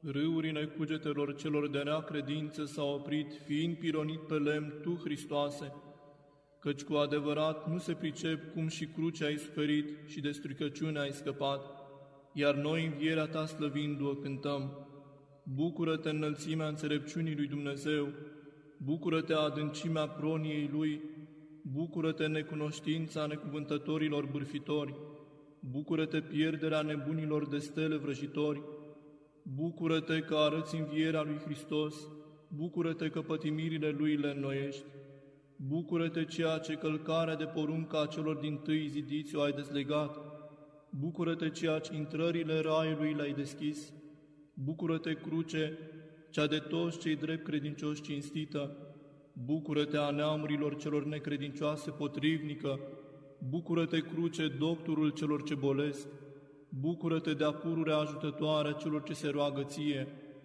Râurile cugetelor celor de rea credință s-au oprit, fiind pironit pe lemn Tu, Hristoase, căci cu adevărat nu se pricep cum și crucea ai suferit și de stricăciune ai scăpat, iar noi învierea Ta slăvindu-o cântăm. Bucură-te înălțimea înțelepciunii lui Dumnezeu, bucură-te adâncimea proniei Lui, bucură-te necunoștința necuvântătorilor bârfitori, bucură-te pierderea nebunilor de stele vrăjitori, bucură-te că arăți învierea lui Hristos, bucură-te că pătimirile Lui le înnoiești, bucură-te ceea ce călcarea de porunca celor dintâi zidiți o ai dezlegat, bucură-te ceea ce intrările raiului le-ai deschis, bucură-te cruce, cea de toți cei drept credincioși cinstită, bucură-te a neamurilor celor necredincioase potrivnică, bucură-te cruce, doctorul celor ce bolesc, bucură-te de-a pururea ajutătoare a celor ce se roagă Ție,